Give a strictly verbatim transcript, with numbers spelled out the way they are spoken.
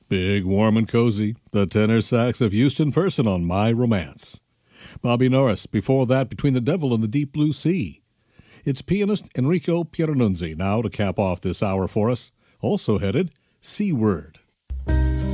Big, warm, and cozy, the tenor sax of Houston Person on My Romance. Bobby Norris, before that, Between the Devil and the Deep Blue Sea. It's pianist Enrico Pieranunzi now to cap off this hour for us, also headed Seaward.